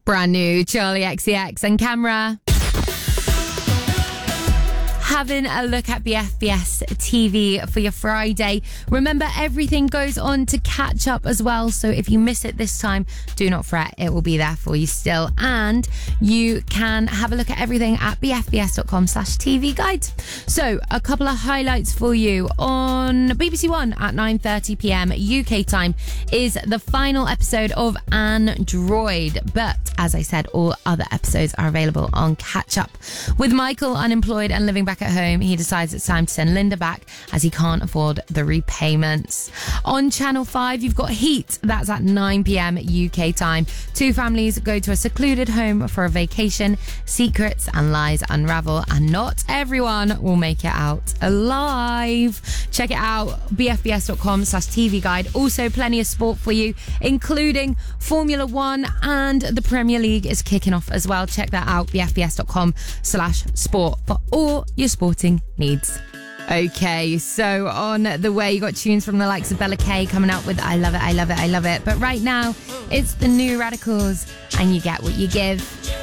Brand new Charlie XCX and Camera. Having a look at BFBS TV for your Friday. Remember, everything goes on to catch up as well. So if you miss it this time, do not fret. It will be there for you still. And you can have a look at everything at bfbs.com/TV guide. So a couple of highlights for you. On BBC One at 9:30 p.m. UK time is the final episode of Android. But as I said, all other episodes are available on Catch Up. With Michael unemployed and living back at home, he decides it's time to send Linda back as he can't afford the repayments. On Channel 5, you've got Heat. That's at 9 p.m. UK time. Two families go to a secluded home for a vacation. Secrets and lies unravel, and not everyone will make it out alive. Check it out, bfbs.com/TV guide. Also, plenty of sport for you, including Formula One, and the Premier League is kicking off as well. Check that out, bfbs.com/sport for all your sporting needs. Okay, so on the way, you got tunes from the likes of Bella K coming out with I Love It, I Love It, I Love It. But right now, it's the New Radicals, and You Get What You Give.